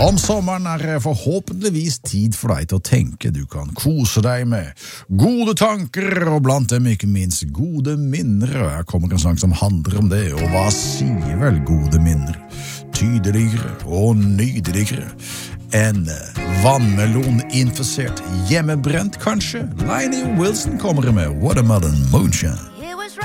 Om sommeren det forhåpentligvis tid for deg til å tenke. Du kan kose deg med gode tanker, og blant dem ikke minst gode minner. Her kommer en sang som handler om det, og hva sier vel gode minner? Tydeligere og nydeligere enn vannmelon-infisert hjemmebrent, kanskje? Lainey Wilson kommer med Watermelon Moonshine.